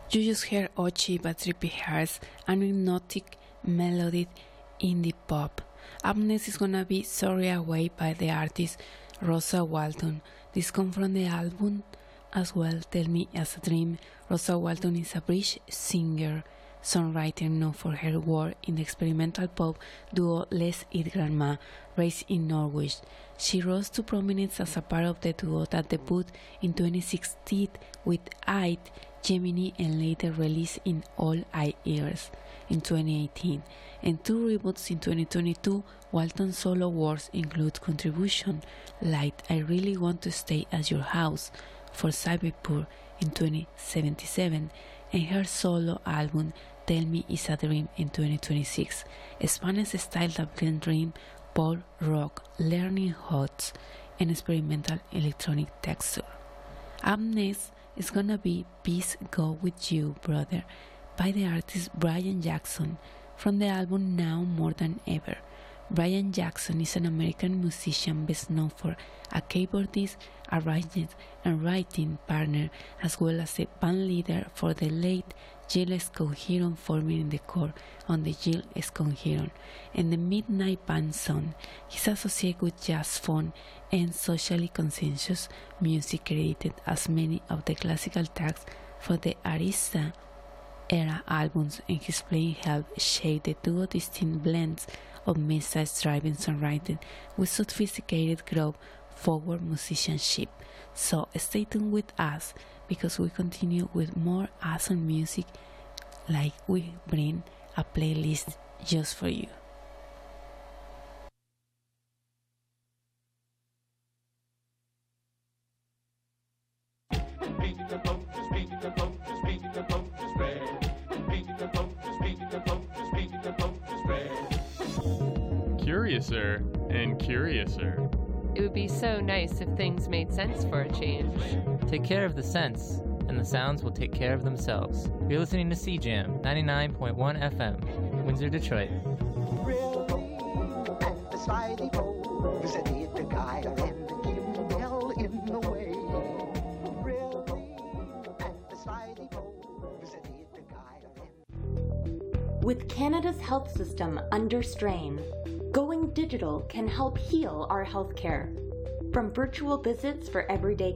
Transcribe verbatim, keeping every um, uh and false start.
You just heard Ochi by Trippy Hearts, an hypnotic melodic indie pop. Up next is gonna be Sorry Away by the artist Rosa Walton. This comes from the album as well, Tell Me As a Dream. Rosa Walton is a British singer, songwriter known for her work in the experimental pop duo Les Eat Grandma, raised in Norwich. She rose to prominence as a part of the duo that debuted in twenty sixteen with Ait, Gemini, and later released in All I Ears in twenty eighteen, and two reboots in twenty twenty-two. Walton's solo works include contributions like I Really Want to Stay at Your House for Cyberpunk in twenty seventy-seven, and her solo album Tell Me Is a Dream in twenty twenty-six, a Spanish style that blends dream, pop, rock, learning huts, and experimental electronic texture. Up next is gonna be Peace Go With You, Brother by the artist Brian Jackson from the album Now More Than Ever. Brian Jackson is an American musician best known for a keyboardist, arranger, and writing partner, as well as a band leader for the late Jill Scott-Heron, forming the core on the Jill Scott-Heron and the Midnight Band Song. He's associated with jazz, funk, and socially conscientious music, created as many of the classical tracks for the Arista era albums, and his playing helped shape the duo distinct blends of message-driven songwriting with sophisticated groove forward musicianship. So stay tuned with us, because we continue with more awesome music, like we bring a playlist just for you. Curiouser and curiouser. It would be so nice if things made sense for a change. Take care of the sense, and the sounds will take care of themselves. You're listening to C Jam ninety-nine point one F M, Windsor, Detroit. With Canada's health system under strain, going digital can help heal our healthcare. From virtual visits for everyday